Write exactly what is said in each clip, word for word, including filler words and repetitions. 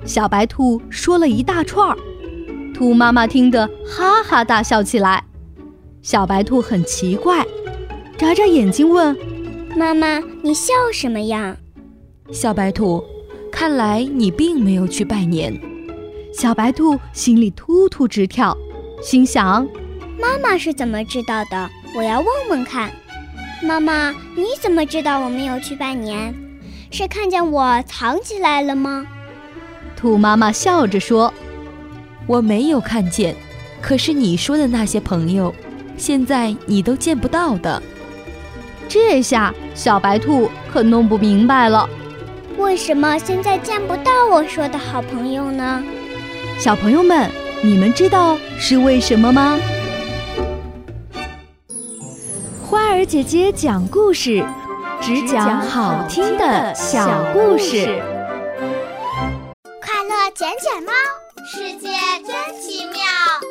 小白兔说了一大串儿，兔妈妈听得哈哈大笑起来。小白兔很奇怪，眨眨眼睛问： 妈妈，你笑什么呀？ 小白兔，看来你并没有去拜年。 小白兔心里突突直跳，心想： 妈妈是怎么知道的？我要问问看。妈妈，你怎么知道我没有去拜年？是看见我藏起来了吗？ 兔妈妈笑着说： 我没有看见，可是你说的那些朋友，现在你都见不到的。 这下小白兔可弄不明白了， 为什么现在见不到我说的好朋友呢？ 小朋友们，你们知道是为什么吗？花儿姐姐讲故事，只讲好听的小故事。 快乐捡捡猫，世界真奇妙。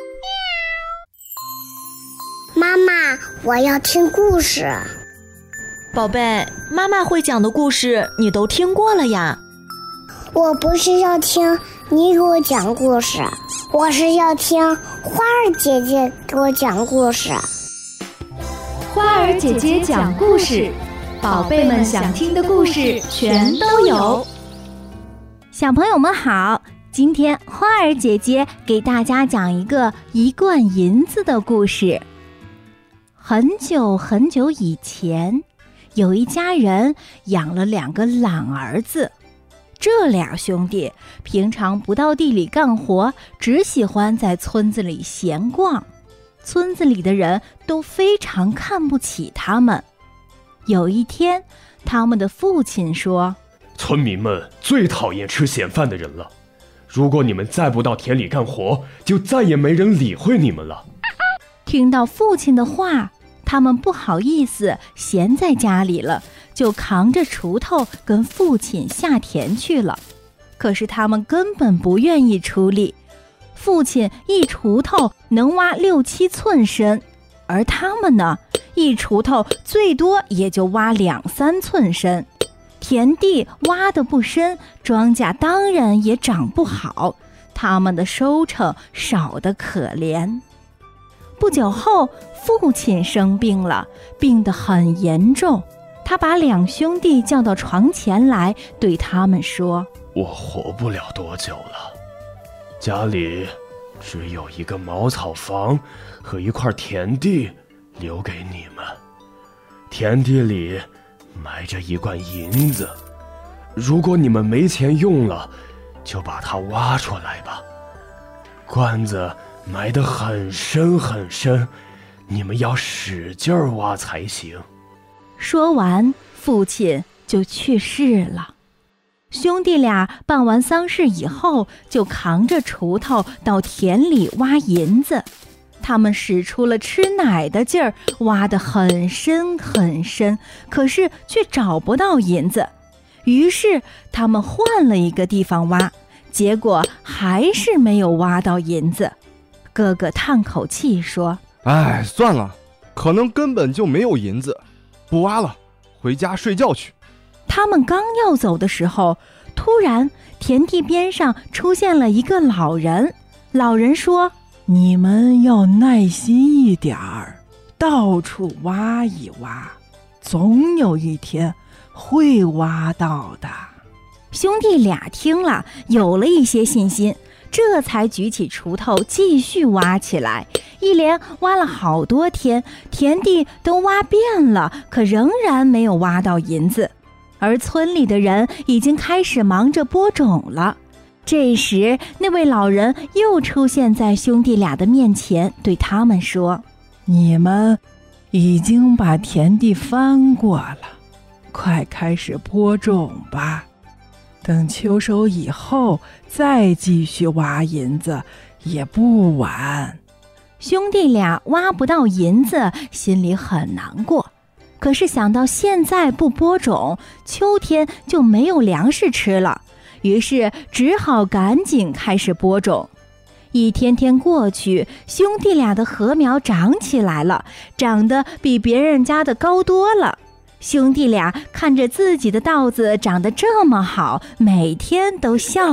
妈妈，我要听故事。 宝贝，妈妈会讲的故事你都听过了呀。 我不是要听你给我讲故事，我是要听花儿姐姐给我讲故事。 花儿姐姐讲故事，宝贝们想听的故事全都有。 小朋友们好，今天花儿姐姐给大家讲一个一罐银子的故事。很久很久以前，有一家人养了两个懒儿子。这俩兄弟平常不到地里干活，只喜欢在村子里闲逛。村子里的人都非常看不起他们。有一天，他们的父亲说： 村民们最讨厌吃闲饭的人了，如果你们再不到田里干活，就再也没人理会你们了。 听到父亲的话，他们不好意思闲在家里了，就扛着锄头跟父亲下田去了。可是他们根本不愿意出力，父亲一锄头能挖六七寸深，而他们呢，一锄头最多也就挖两三寸深。田地挖得不深，庄稼当然也长不好，他们的收成少得可怜。不久后，父亲生病了，病得很严重。他把两兄弟叫到床前来，对他们说： 我活不了多久了，家里只有一个茅草房和一块田地留给你们，田地里埋着一罐银子，如果你们没钱用了，就把它挖出来吧。罐子埋得很深很深，你们要使劲儿挖才行。 说完，父亲就去世了。兄弟俩办完丧事以后，就扛着锄头到田里挖银子。他们使出了吃奶的劲儿，挖得很深很深，可是却找不到银子。于是他们换了一个地方挖，结果还是没有挖到银子。哥哥叹口气说： 哎，算了，可能根本就没有银子，不挖了，回家睡觉去。 他们刚要走的时候，突然田地边上出现了一个老人。老人说： 你们要耐心一点儿，到处挖一挖，总有一天会挖到的。 兄弟俩听了，有了一些信心，这才举起锄头继续挖起来。一连挖了好多天，田地都挖遍了，可仍然没有挖到银子。而村里的人已经开始忙着播种了。这时，那位老人又出现在兄弟俩的面前，对他们说： 你们已经把田地翻过了，快开始播种吧。等秋收以后再继续挖银子也不晚。 兄弟俩挖不到银子，心里很难过。可是想到现在不播种，秋天就没有粮食吃了，于是只好赶紧开始播种。一天天过去，兄弟俩的禾苗长起来了，长得比别人家的高多了。兄弟俩看着自己的稻子长得这么好，每天都笑